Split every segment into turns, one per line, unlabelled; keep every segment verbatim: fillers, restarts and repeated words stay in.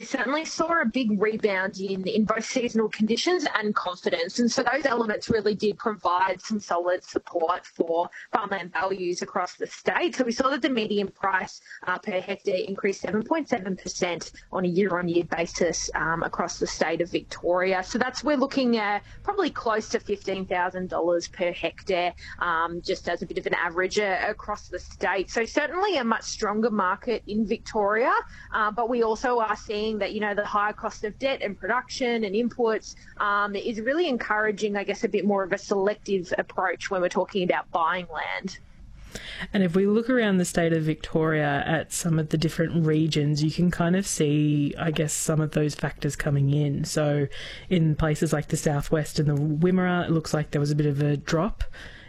certainly saw a big rebound in, in both seasonal conditions and confidence. And so those elements really did provide some solid support for farmland values across the state. So we saw that the median price uh, per hectare increased seven point seven percent on a year-on-year basis um, across the state of Victoria. So that's, we're looking at probably close to fifteen thousand dollars per hectare, um, just as a bit of an average uh, across the state. So certainly a much stronger market in Victoria, uh, but we also are seeing that, you know, the higher cost of debt and production and inputs um, is really encouraging, I guess, a bit more of a selective approach when we're talking about buying land.
And if we look around the state of Victoria at some of the different regions, you can kind of see, I guess, some of those factors coming in. So in places like the southwest and the Wimmera, it looks like there was a bit of a drop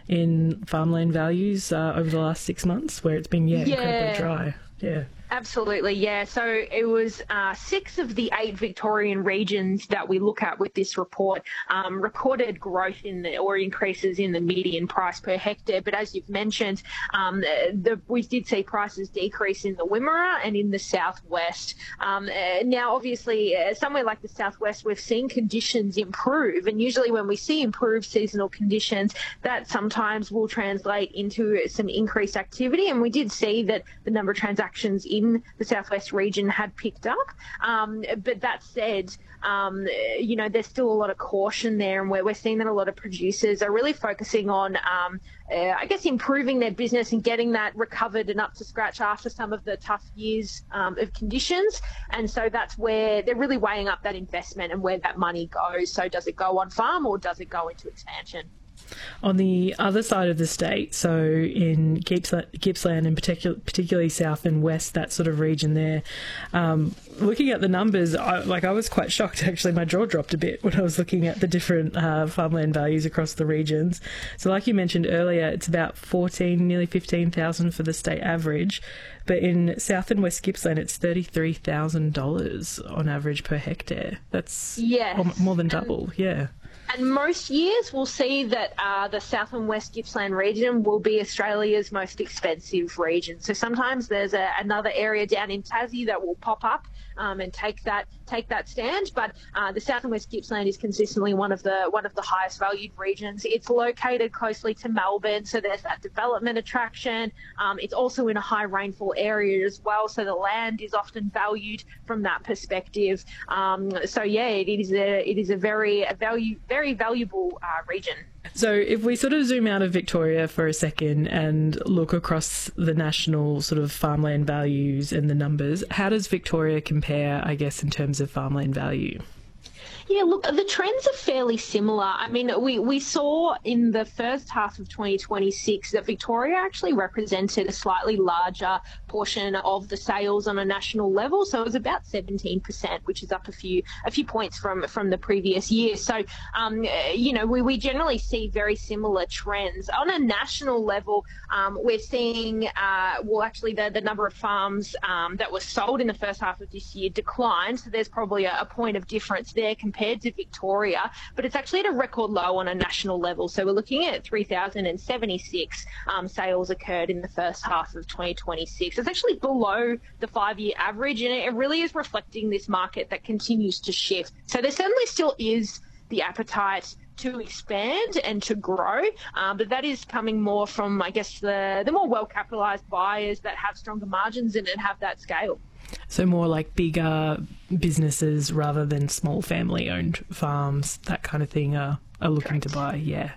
in farmland values uh, over the last six months where it's been, yeah,
yeah.
incredibly dry. Yeah.
Absolutely, yeah. So it was uh, six of the eight Victorian regions that we look at with this report um, recorded growth in the, or increases in the median price per hectare. But as you've mentioned, um, the, the, we did see prices decrease in the Wimmera and in the southwest. Um, uh, now, obviously, uh, somewhere like the southwest, we've seen conditions improve. And usually when we see improved seasonal conditions, that sometimes will translate into some increased activity. And we did see that the number of transactions in in the southwest region had picked up. Um, but that said, um, you know, there's still a lot of caution there, and where we're seeing that a lot of producers are really focusing on, um, uh, I guess, improving their business and getting that recovered and up to scratch after some of the tough years um, of conditions. And so that's where they're really weighing up that investment and where that money goes. So does it go on farm or does it go into expansion?
On the other side of the state, so in Gippsland, Gippsland and particular, particularly south and west, that sort of region there, um, looking at the numbers, I, like I was quite shocked actually. My jaw dropped a bit when I was looking at the different uh, farmland values across the regions. So like you mentioned earlier, it's about fourteen, nearly fifteen thousand for the state average, but in south and west Gippsland, it's thirty-three thousand dollars on average per hectare. That's
yes.
more than double, yeah.
And most years we'll see that uh, the South and West Gippsland region will be Australia's most expensive region. So sometimes there's a, another area down in Tassie that will pop up um, and take that take that stand. But uh, the South and West Gippsland is consistently one of the one of the highest valued regions. It's located closely to Melbourne, so there's that development attraction. Um, it's also in a high rainfall area as well, so the land is often valued from that perspective. Um, so yeah, it is a it is a very a value very very valuable uh, region.
So if we sort of zoom out of Victoria for a second and look across the national sort of farmland values and the numbers, how does Victoria compare, I guess, in terms of farmland value?
Yeah, look, the trends are fairly similar. I mean, we, we saw in the first half of twenty twenty-six that Victoria actually represented a slightly larger portion of the sales on a national level. So it was about seventeen percent, which is up a few a few points from, from the previous year. So, um, you know, we, we generally see very similar trends. On a national level, um, we're seeing, uh, well, actually the, the number of farms um, that were sold in the first half of this year declined. So there's probably a, a point of difference there compared to Victoria, but it's actually at a record low on a national level. So we're looking at three thousand seventy-six um, sales occurred in the first half of twenty twenty-six. It's actually below the five-year average, and it really is reflecting this market that continues to shift. So there certainly still is the appetite to expand and to grow, um, but that is coming more from, I guess, the, the more well-capitalised buyers that have stronger margins and, and have that scale.
So more like bigger businesses rather than small family-owned farms, that kind of thing are, are looking
Correct.
to buy, yeah.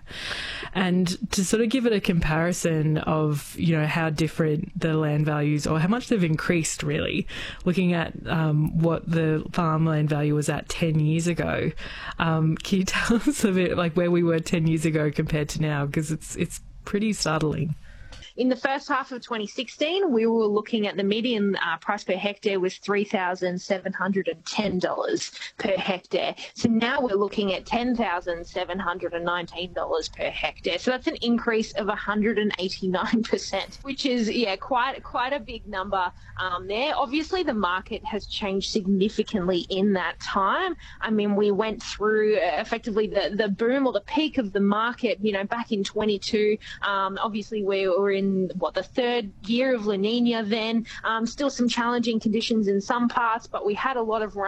And to sort of give it a comparison of, you know, how different the land values or how much they've increased really, looking at um, what the farmland value was at ten years ago, um, can you tell us a bit like where we were ten years ago compared to now? Because it's, it's pretty startling.
In the first half of twenty sixteen, we were looking at the median uh, price per hectare was three thousand seven hundred ten dollars per hectare. So now we're looking at ten thousand seven hundred nineteen dollars per hectare. So that's an increase of one hundred eighty-nine percent, which is, yeah, quite quite a big number um, there. Obviously, the market has changed significantly in that time. I mean, we went through uh, effectively the, the boom or the peak of the market, you know, back in twenty-two. Um, obviously, we were in In what the third year of La Nina then, um, still some challenging conditions in some parts, but we had a lot of